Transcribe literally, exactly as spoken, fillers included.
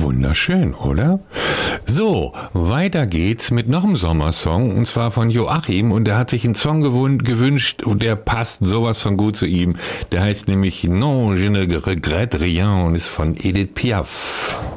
Wunderschön, oder? So, weiter geht's mit noch einem Sommersong, und zwar von Joachim, und der hat sich einen Song gewün- gewünscht, und der passt sowas von gut zu ihm. Der heißt nämlich Non, je ne regrette rien und ist von Edith Piaf.